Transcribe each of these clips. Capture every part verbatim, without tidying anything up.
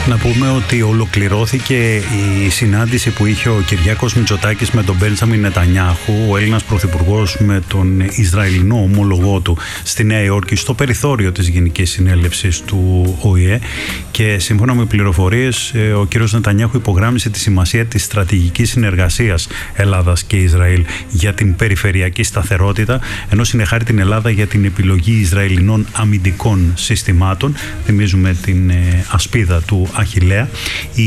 Να πούμε ότι ολοκληρώθηκε η συνάντηση που είχε ο Κυριάκος Μητσοτάκης με τον Μπέντζαμιν Νετανιάχου, ο Έλληνας Πρωθυπουργός με τον Ισραηλινό ομόλογό του στη Νέα Υόρκη, στο περιθώριο της Γενικής Συνέλευσης του Ο Η Ε, και σύμφωνα με πληροφορίες ο κ. Νετανιάχου υπογράμμισε τη σημασία της στρατηγικής συνεργασίας Ελλάδας και Ισραήλ για την περιφερειακή σταθερότητα, ενώ συνεχάρει την Ελλάδα για την επιλογή Ισραηλινών αμυντικών συστημάτων. Θυμίζουμε την ασπίδα του Αχιλλέα. Οι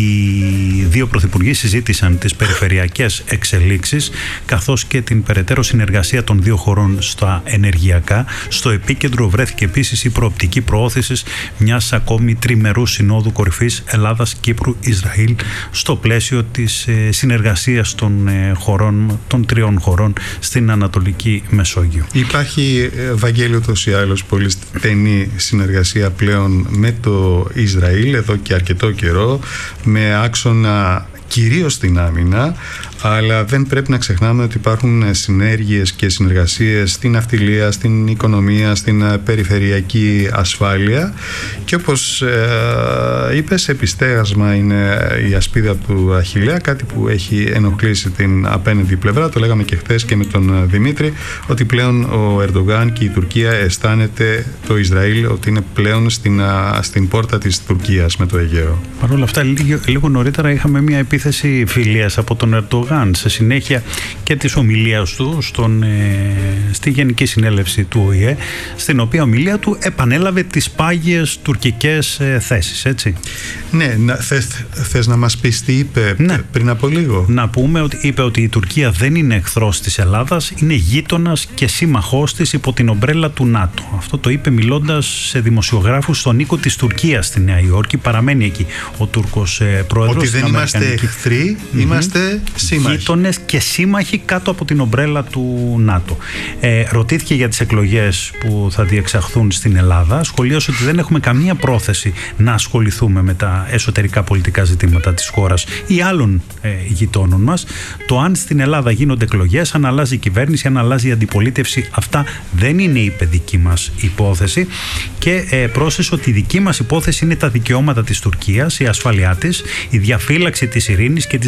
δύο πρωθυπουργοί συζήτησαν τις περιφερειακές εξελίξεις καθώς και την περαιτέρω συνεργασία των δύο χωρών στα ενεργειακά. Στο επίκεντρο βρέθηκε επίσης η προοπτική προώθησης μιας ακόμη τριμερούς συνόδου κορυφής Ελλάδας-Κύπρου-Ισραήλ στο πλαίσιο της συνεργασίας των χωρών, των τριών χωρών στην Ανατολική Μεσόγειο. Υπάρχει, Βαγγέλη, ούτως ή άλλως πολύ στενή συνεργασία πλέον με το Ισραήλ εδώ και αρκετό καιρό, με άξονα κυρίως στην άμυνα, αλλά δεν πρέπει να ξεχνάμε ότι υπάρχουν συνέργειες και συνεργασίες στην ναυτιλία, στην οικονομία, στην περιφερειακή ασφάλεια, και όπως ε, είπες, επιστέγασμα είναι η ασπίδα του Αχιλλέα, κάτι που έχει ενοχλήσει την απέναντι πλευρά. Το λέγαμε και χθες και με τον Δημήτρη, ότι πλέον ο Ερντογάν και η Τουρκία αισθάνεται το Ισραήλ ότι είναι πλέον στην, στην πόρτα της Τουρκίας με το Αιγαίο. Παρ' όλα αυτά, λίγο, λίγο νωρίτερα είχαμε μια επίθεση φιλίας από τον Ερντογάν σε συνέχεια και της ομιλίας του στον, ε, στη Γενική Συνέλευση του Ο Η Ε, στην οποία ομιλία του επανέλαβε τις πάγιες τουρκικές ε, θέσεις, έτσι. Ναι, να, θες, θες να μας πεις τι είπε ναι. πριν από λίγο? Να πούμε ότι είπε ότι η Τουρκία δεν είναι εχθρός της Ελλάδας, είναι γείτονας και σύμμαχός της υπό την ομπρέλα του ΝΑΤΟ. Αυτό το είπε μιλώντας σε δημοσιογράφους στον οίκο της Τουρκίας στη Νέα Υόρκη. Παραμένει εκεί ο Τούρκος ε, πρόεδρος. Ότι δεν είμαστε εχθροί, mm-hmm. είμαστε σύμμαχοι. Γείτονες και σύμμαχοι κάτω από την ομπρέλα του ΝΑΤΟ. Ε, ρωτήθηκε για τις εκλογές που θα διεξαχθούν στην Ελλάδα. Σχολίασε ότι δεν έχουμε καμία πρόθεση να ασχοληθούμε με τα εσωτερικά πολιτικά ζητήματα της χώρας ή άλλων ε, γειτόνων μας. Το αν στην Ελλάδα γίνονται εκλογές, αν αλλάζει η κυβέρνηση, αν αλλάζει η αντιπολίτευση, αυτά δεν είναι η παιδική μας υπόθεση. Και ε, πρόσθεσε ότι η δική μας υπόθεση είναι τα δικαιώματα της Τουρκίας, η ασφάλειά της, η διαφύλαξη της ειρήνης και της